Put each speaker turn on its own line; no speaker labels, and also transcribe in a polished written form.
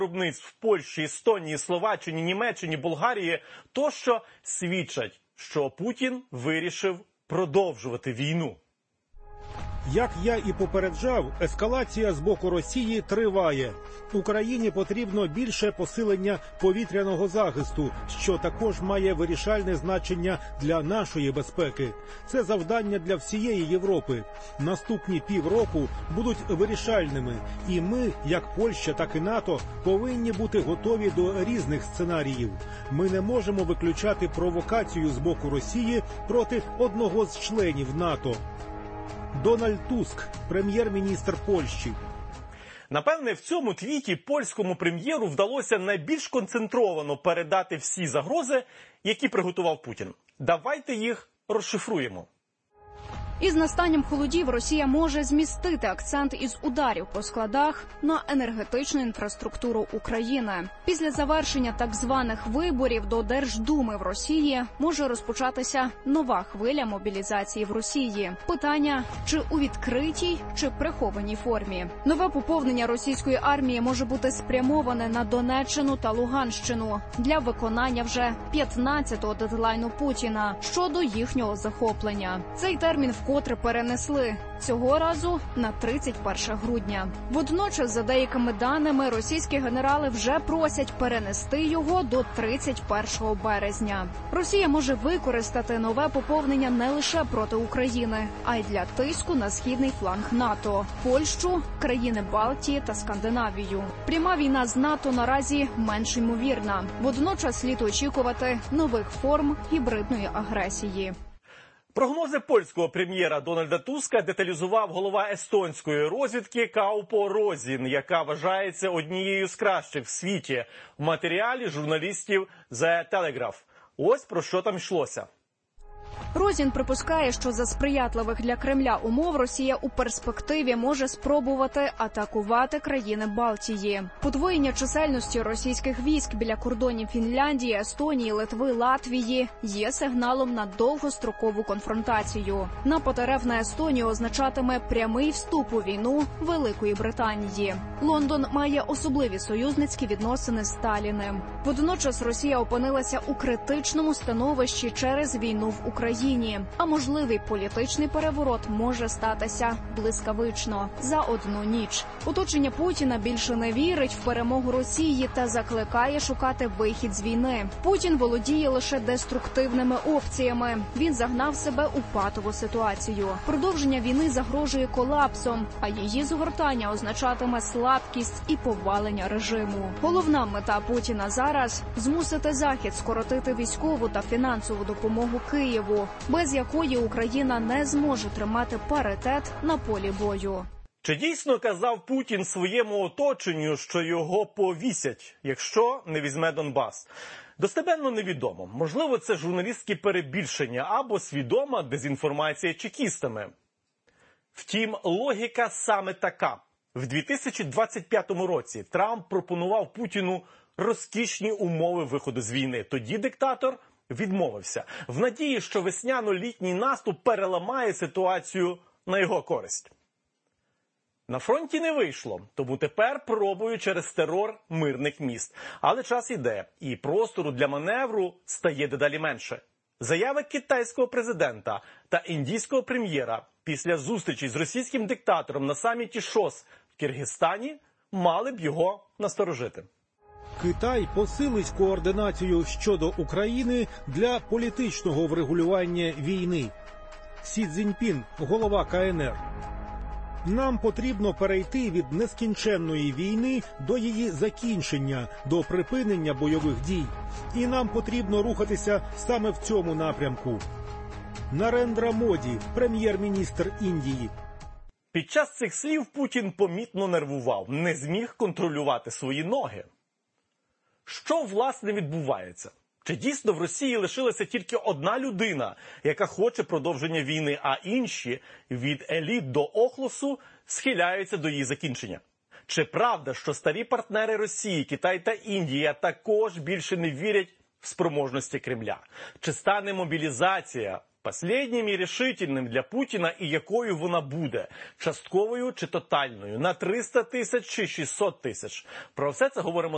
виробництв в Польщі, Естонії, Словаччині, Німеччині, Болгарії тощо свідчать, що Путін вирішив продовжувати війну.
Як я і попереджав, ескалація з боку Росії триває. Україні потрібно більше посилення повітряного захисту, що також має вирішальне значення для нашої безпеки. Це завдання для всієї Європи. Наступні півроку будуть вирішальними. І ми, як Польща, так і НАТО, повинні бути готові до різних сценаріїв. Ми не можемо виключати провокацію з боку Росії проти одного з членів НАТО. Дональд Туск, прем'єр-міністр Польщі.
Напевне, в цьому твіті польському прем'єру вдалося найбільш концентровано передати всі загрози, які приготував Путін. Давайте їх розшифруємо.
Із настанням холодів Росія може змістити акцент із ударів по складах на енергетичну інфраструктуру України. Після завершення так званих виборів до Держдуми в Росії може розпочатися нова хвиля мобілізації в Росії. Питання, чи у відкритій, чи прихованій формі. Нове поповнення російської армії може бути спрямоване на Донеччину та Луганщину для виконання вже 15-го дедлайну Путіна щодо їхнього захоплення. Цей термін вкотре перенесли, цього разу на 31 грудня. Водночас, за деякими даними, російські генерали вже просять перенести його до 31 березня. Росія може використати нове поповнення не лише проти України, а й для тиску на східний фланг НАТО – Польщу, країни Балтії та Скандинавію. Пряма війна з НАТО наразі менш ймовірна. Водночас слід очікувати нових форм гібридної агресії.
Прогнози польського прем'єра Дональда Туска деталізував голова естонської розвідки Каупо Розін, яка вважається однією з кращих в світі, в матеріалі журналістів The Telegraph. Ось про що там йшлося.
Розін припускає, що за сприятливих для Кремля умов Росія у перспективі може спробувати атакувати країни Балтії. Подвоєння чисельності російських військ біля кордонів Фінляндії, Естонії, Литви, Латвії є сигналом на довгострокову конфронтацію. Напад РФ на Естонію означатиме прямий вступ у війну Великої Британії. Лондон має особливі союзницькі відносини з Сталіним. Водночас Росія опинилася у критичному становищі через війну в Україні. А можливий політичний переворот може статися блискавично, за одну ніч. Оточення Путіна більше не вірить в перемогу Росії та закликає шукати вихід з війни. Путін володіє лише деструктивними опціями. Він загнав себе у патову ситуацію. Продовження війни загрожує колапсом, а її згортання означатиме слабкість і повалення режиму. Головна мета Путіна зараз – змусити Захід скоротити військову та фінансову допомогу Києву, без якої Україна не зможе тримати паритет на полі бою.
Чи дійсно казав Путін своєму оточенню, що його повісять, якщо не візьме Донбас? Достеменно невідомо. Можливо, це журналістські перебільшення або свідома дезінформація чекістами. Втім, логіка саме така. В 2025 році Трамп пропонував Путіну розкішні умови виходу з війни. Тоді диктатор відмовився, в надії, що весняно-літній наступ переламає ситуацію на його користь. На фронті не вийшло, тому тепер пробую через терор мирних міст. Але час іде, і простору для маневру стає дедалі менше. Заяви китайського президента та індійського прем'єра після зустрічі з російським диктатором на саміті ШОС в Киргизстані мали б його насторожити.
Китай посилить координацію щодо України для політичного врегулювання війни. Сі Цзіньпін, голова КНР. Нам потрібно перейти від нескінченної війни до її закінчення, до припинення бойових дій. І нам потрібно рухатися саме в цьому напрямку. Нарендра Моді, прем'єр-міністр Індії.
Під час цих слів Путін помітно нервував, не зміг контролювати свої ноги. Що, власне, відбувається? Чи дійсно в Росії лишилася тільки одна людина, яка хоче продовження війни, а інші, від еліт до охлосу, схиляються до її закінчення? Чи правда, що старі партнери Росії, Китай та Індія також більше не вірять в спроможності Кремля? Чи стане мобілізація последнім і рішительним для Путіна, і якою вона буде? Частковою чи тотальною? На 300 тисяч чи 600 тисяч? Про все це говоримо